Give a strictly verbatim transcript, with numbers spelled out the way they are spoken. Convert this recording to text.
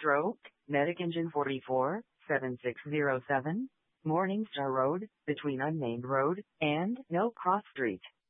Stroke, Medic Engine forty-four, seven six zero seven, Morningstar Road, between Unnamed Road and No Cross Street.